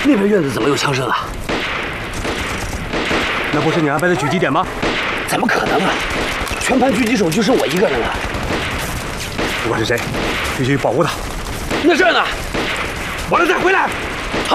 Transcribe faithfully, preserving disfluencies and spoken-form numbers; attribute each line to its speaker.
Speaker 1: 那边院子怎么有枪声啊？
Speaker 2: 那不是你安排的狙击点吗？
Speaker 1: 怎么可能啊！全盘狙击手就剩我一个人了。
Speaker 2: 不管是谁，必须保护他。
Speaker 1: 那这儿呢？
Speaker 2: 完了再回来。